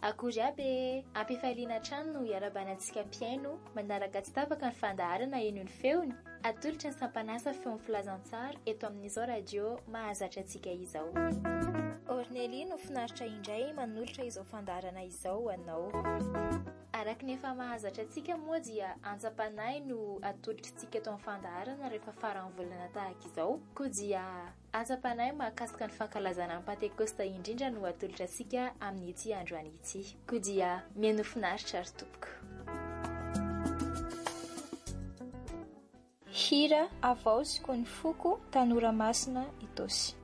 Akory aby ampifaliana trano no iarabanantsika mpiaino manaraka tsy tapaka ny fandaharana eno ny feony atolotra ny sampanasa feo ny filazantsara eto amin'izao radio mahazatra antsika izao. Orneli no finaritra indray manolotra izao fandaharana izao anao. Araka ny efa mahazatra antsika moa dia antsapanahy no atolotritsika eto amin'ny fandaharana rehefa faran'ny volana tahaka izao. Koa dia antsapanahy mahakasika ny fankalazana ny Pentekosta indrindra no atolotra antsika amin'ity androany ity. Koa dia mihaino finaritra ary tompoko. Hira avaosiko ny foko Tanora Masina Itosy.